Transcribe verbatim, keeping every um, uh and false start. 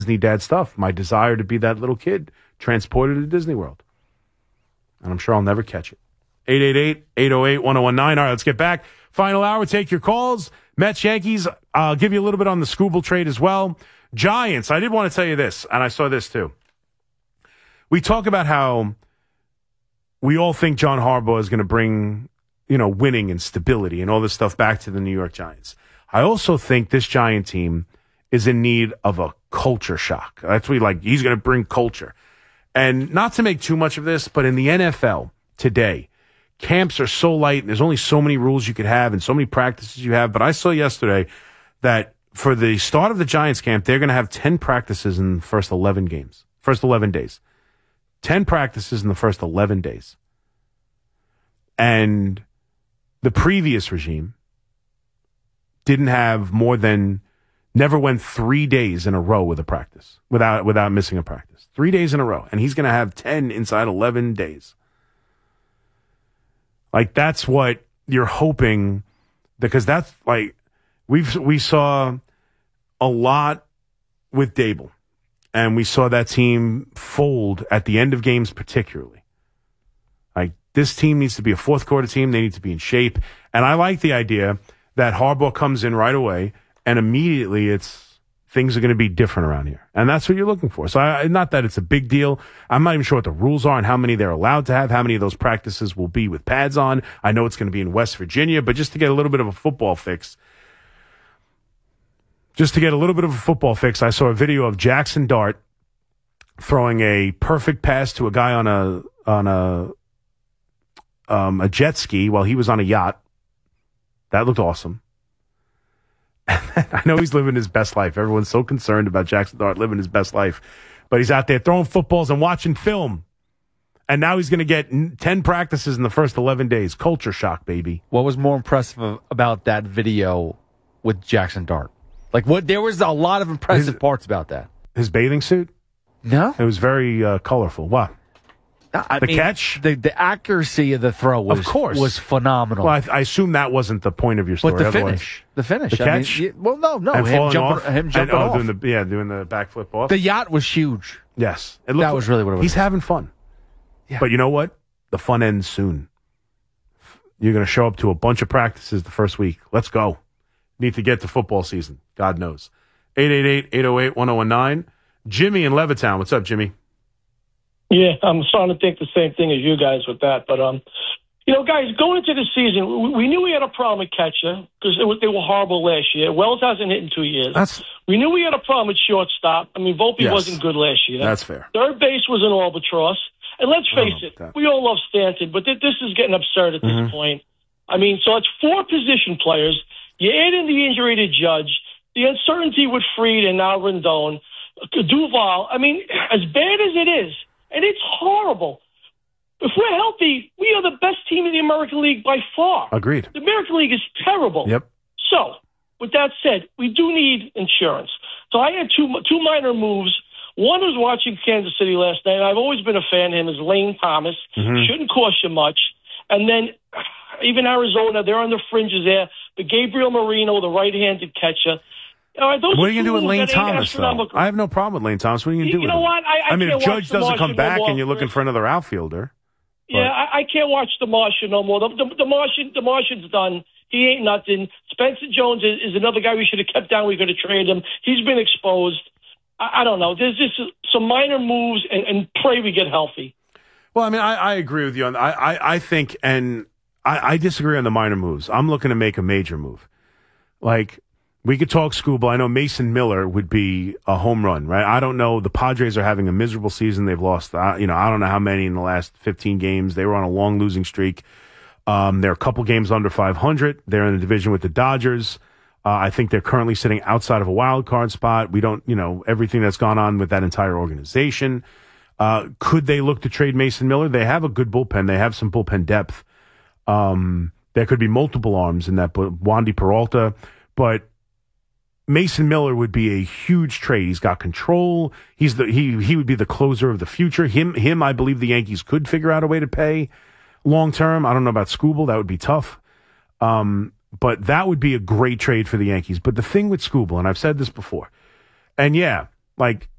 Disney dad stuff. My desire to be that little kid transported to Disney World. And I'm sure I'll never catch it. eight eight eight, eight oh eight, one oh one nine. All right, let's get back. Final hour, take your calls. Mets, Yankees, I'll give you a little bit on the Skubal trade as well. Giants, I did want to tell you this, and I saw this too. We talk about how we all think John Harbaugh is going to bring, you know, winning and stability and all this stuff back to the New York Giants. I also think this Giant team is in need of a culture shock. That's what he like. He's going to bring culture. And not to make too much of this, but in the N F L today, camps are so light and there's only so many rules you could have and so many practices you have. But I saw yesterday that for the start of the Giants camp, they're going to have ten practices in the first eleven games, first eleven days. ten practices in the first eleven days. And the previous regime didn't have more than, never went three days in a row with a practice, without without missing a practice. Three days in a row. And he's going to have ten inside eleven days. Like, that's what you're hoping, because that's like, we've we saw a lot with Dable. And we saw that team fold at the end of games particularly. Like, this team needs to be a fourth quarter team. They need to be in shape. And I like the idea that Harbaugh comes in right away and immediately it's things are going to be different around here. And that's what you're looking for. So I, not that it's a big deal. I'm not even sure what the rules are and how many they're allowed to have, how many of those practices will be with pads on. I know it's going to be in West Virginia, but just to get a little bit of a football fix, Just to get a little bit of a football fix, I saw a video of Jackson Dart throwing a perfect pass to a guy on a on a um, a jet ski while he was on a yacht. That looked awesome. I know he's living his best life. Everyone's so concerned about Jackson Dart living his best life, but he's out there throwing footballs and watching film. And now he's going to get ten practices in the first eleven days. Culture shock, baby. What was more impressive about that video with Jackson Dart? Like, what? There was a lot of impressive his, parts about that. His bathing suit? No. It was very uh, colorful. What? I the mean, catch? The, the accuracy of the throw was, of course. was phenomenal. Well, I, I assume that wasn't the point of your story. But the Otherwise, finish. The finish. The I catch? Mean, well, no, no. And Him jumping, off, him jumping and, oh, off. Doing the, yeah, doing the backflip off. The yacht was huge. Yes. It that was really what it was. He's having fun. Yeah. But you know what? The fun ends soon. You're going to show up to a bunch of practices the first week. Let's go. Need to get to football season. God knows. eight eight eight, eight oh eight, one oh one nine. Jimmy in Levittown. What's up, Jimmy? Yeah, I'm starting to think the same thing as you guys with that. But, um, you know, guys, going into the season, we, we knew we had a problem with catcher because they were horrible last year. Wells hasn't hit in two years. That's... We knew we had a problem with shortstop. I mean, Volpe yes. wasn't good last year. That's fair. Third base was an albatross. And let's face it, that. we all love Stanton, but th- this is getting absurd at this mm-hmm. point. I mean, so it's four position players. You add in the injury to Judge, the uncertainty with Fried and now Rendon, Duval. I mean, as bad as it is, and it's horrible. If we're healthy, we are the best team in the American League by far. Agreed. The American League is terrible. Yep. So, with that said, we do need insurance. So I had two two minor moves. One was watching Kansas City last night, and I've always been a fan of him, is Lane Thomas. Mm-hmm. Shouldn't cost you much. And then even Arizona, they're on the fringes there. But Gabriel Marino, the right-handed catcher. Uh, those what are you going to do with Lane that Thomas, though? I have no problem with Lane Thomas. What are you going to do you with know him? what? I, I, I mean, can't if Judge doesn't come back no and you're looking for another outfielder. Yeah, I, I can't watch the Martian no more. The, the, the Martian, the Martian's done. He ain't nothing. Spencer Jones is, is another guy we should have kept down. We could have traded him. He's been exposed. I, I don't know. There's just some minor moves, and, and pray we get healthy. Well, I mean, I, I agree with you on. I, I, I think, and I, I disagree on the minor moves. I'm looking to make a major move. Like, we could talk Skubal. I know Mason Miller would be a home run, right? I don't know. The Padres are having a miserable season. They've lost, uh, you know, I don't know how many in the last fifteen games. They were on a long losing streak. Um, they're a couple games under five hundred. They're in the division with the Dodgers. Uh, I think they're currently sitting outside of a wild card spot. We don't, you know, everything that's gone on with that entire organization. Uh, could they look to trade Mason Miller? They have a good bullpen. They have some bullpen depth. Um, there could be multiple arms in that, but Wandy Peralta, but Mason Miller would be a huge trade. He's got control. He's the he he would be the closer of the future. Him him I believe the Yankees could figure out a way to pay long term. I don't know about Skubal. That would be tough. Um, but that would be a great trade for the Yankees. But the thing with Skubal, and I've said this before, and yeah, like